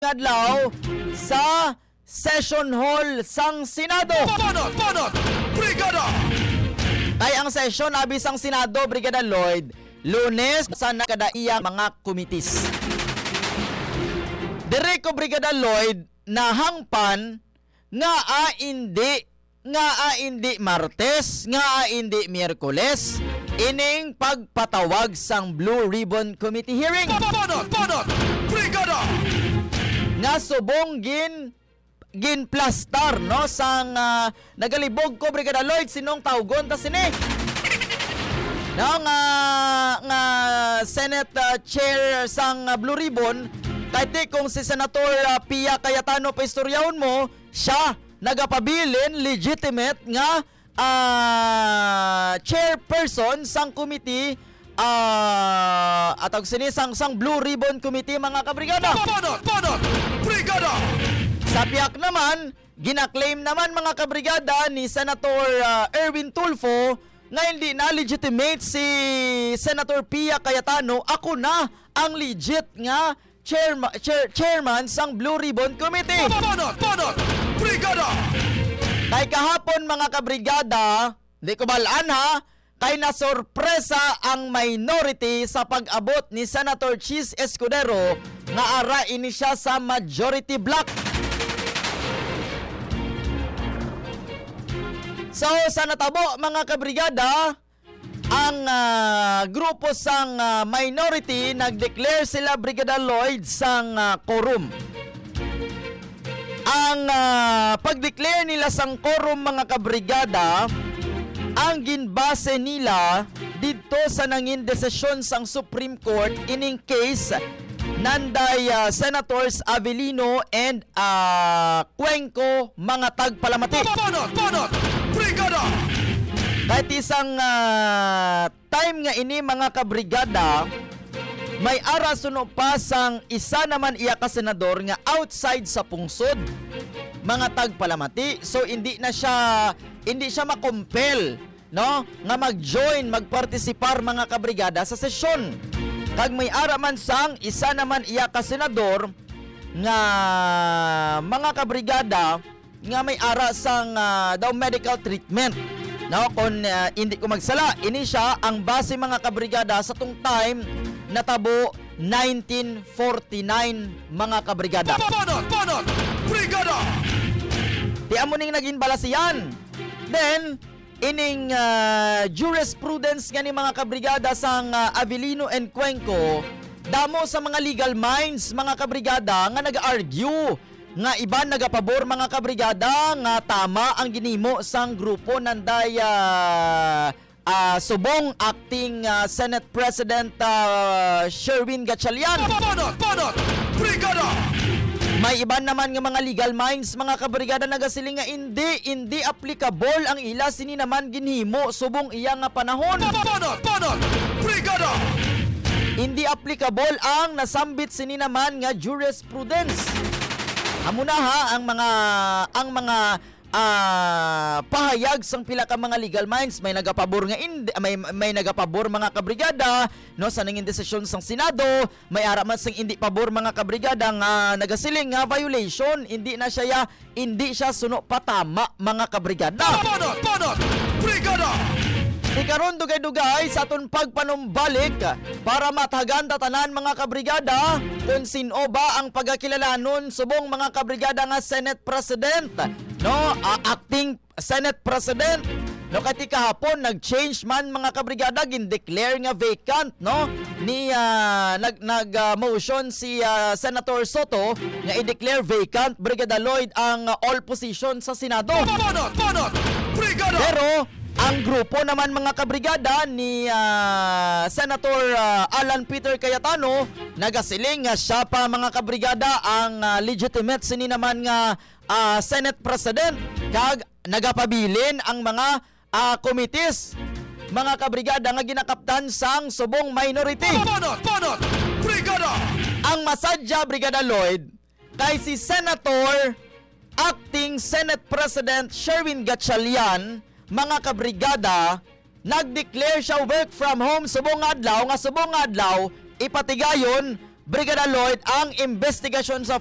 adlaw sa session hall sang Senado. Banat Brigada! Kay ang session abi sang Senado, Brigada Lloyd, Lunes sa nakadaiyang mga committees. Direko Brigada Lloyd nahangpan nga hindi Martes, nga hindi Miyerkules ining pagpatawag sang Blue Ribbon Committee hearing. Banat Brigada! Nga subong ginplastar no sang nagalibog ko Brigada Lloyd sinong tawgon ta sini no nga Senate Chair sang Blue Ribbon kahit kung si Senator Pia Cayetano pa istoryahon mo siya nagapabilin legitimate nga chairperson sang committee atog sini sang Blue Ribbon Committee mga kabrigada. Banat Brigada! Sa piyak naman, ginaklaim naman mga kabrigada ni Senator Erwin Tulfo na hindi na legitimate si Senator Pia Cayetano. Ako na ang legit nga chairman sang Blue Ribbon Committee. Banat Brigada! Kay kahapon mga kabrigada, di ko balaan ha, kay nasorpresa ang minority sa pag-abot ni Senator Chis Escudero nga arain siya sa majority block. So sa natabo mga kabrigada, ang grupo sang minority nag-declare sila Brigada Lloyd sang quorum. Ang pag-declare nila sang quorum mga kabrigada, ang ginbase nila dito sa nangin desisyon sang Supreme Court ining case nanday Senators Avellino and Cuenco mga tagpalamati. Banat Brigada! Kahit isang time nga ini mga kabrigada, may arason pa sang isa naman iya ka senador nga outside sa pungsod mga tagpalamati. So hindi siya makompel no nga mag-join magpartisipar mga kabrigada sa sesyon. Kag may araman sang isa naman iya ka senador nga mga kabrigada nga may ara sang daw medical treatment. No, kung hindi ko magsala, ini siya ang base mga kabrigada sa tung time natabo 1949 mga kabrigada. Banat Brigada! Di amo ning naging balasiyan. Then ining jurisprudence nga ni mga kabrigada sang Avellino and Cuenco, damo sa mga legal minds mga kabrigada nga nag-argue nga iban nagapabor mga kabrigada nga tama ang ginimo sang grupo nanday subong acting Senate President Sherwin Gatchalian. Banat Brigada! May iban naman nga mga legal minds mga kabrigada nagasiling nga hindi applicable ang ila sini naman ginhimo subong iya nga panahon. Banat Brigada! Hindi applicable ang nasambit sini naman nga jurisprudence. Amo na ha ang mga pahayag sang pila ka mga legal minds may nagapabor nga may nagapabor mga kabrigada no sa nanging desisyon sang Senado, may ara man sang hindi pabor mga kabrigada nga nagasiling nga violation hindi siya suno patama mga kabrigada. Banat Brigada! Ikaron dugay-dugay sa aton pagpanumbalik para matagan tatanan mga kabrigada kung sino ba ang pagkakilalanon subong mga kabrigada nga Senate President no acting Senate President no kati kahapon nag-change man mga kabrigada gin-declare nga vacant no ni motion si Senator Soto nga i-declare vacant Brigada Lloyd ang all position sa Senado. Banat Brigada! Pero ang grupo naman mga kabrigada ni Senator Alan Peter Cayetano nagasiling nga siya pa mga kabrigada ang legitimate sini naman nga Senate President kag nagapabilin ang mga committees mga kabrigada nga ginakaptan sang subong minority. Banat Brigada! Ang masadya Brigada Lloyd kay si Senator acting Senate President Sherwin Gatchalian mga kabrigada nag-declare siya work from home subong adlaw ipatigayon Brigada Lloyd ang investigasyon sa